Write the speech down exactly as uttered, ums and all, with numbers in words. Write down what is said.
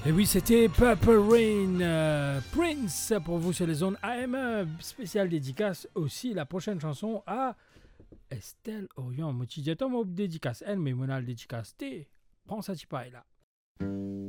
Et oui, c'était Purple Rain, euh, Prince pour vous sur les zones A M E. Spécial dédicace aussi. La prochaine chanson à Estelle Orion. Moi, tu dis, attends, moi, dédicace elle, mais moi, dédicace T. Prends ça, tu là.